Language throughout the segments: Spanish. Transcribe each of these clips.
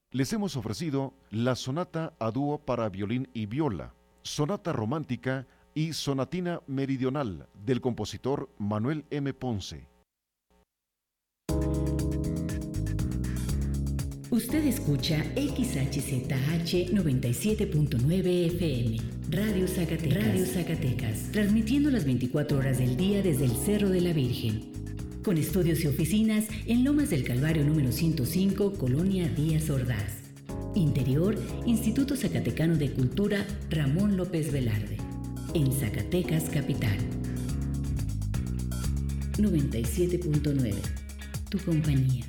Les hemos ofrecido la sonata a dúo para violín y viola, sonata romántica y sonatina meridional del compositor Manuel M. Ponce. Usted escucha XHZH 97.9 FM, Radio Zacatecas, transmitiendo las 24 horas del día desde el Cerro de la Virgen, con estudios y oficinas en Lomas del Calvario número 105, Colonia Díaz Ordaz. Interior, Instituto Zacatecano de Cultura Ramón López Velarde, en Zacatecas Capital. 97.9, tu compañía.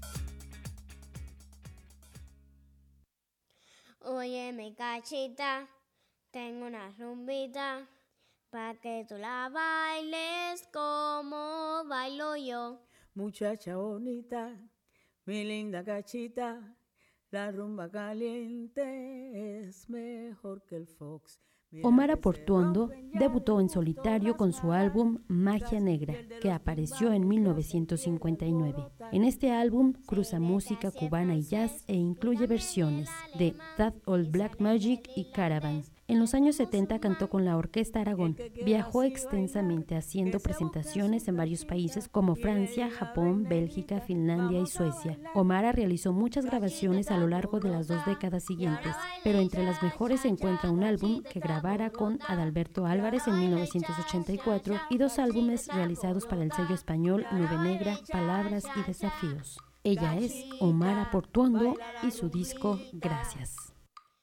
Oye, mi cachita, tengo una rumbita, pa' que tú la bailes como bailo yo. Muchacha bonita, mi linda cachita, la rumba caliente es mejor que el fox. Omar Portuondo debutó en solitario con su álbum Magia Negra, que apareció en 1959. En este álbum cruza música cubana y jazz e incluye versiones de That Old Black Magic y Caravan. En los años 70 cantó con la Orquesta Aragón. Viajó extensamente haciendo presentaciones en varios países como Francia, Japón, Bélgica, Finlandia y Suecia. Omar realizó muchas grabaciones a lo largo de las 2 décadas siguientes, pero entre las mejores se encuentra un álbum que grabara con Adalberto Álvarez en 1984 y 2 álbumes realizados para el sello español Nube Negra, Palabras y Desafíos. Ella es Omar Portuondo y su disco Gracias.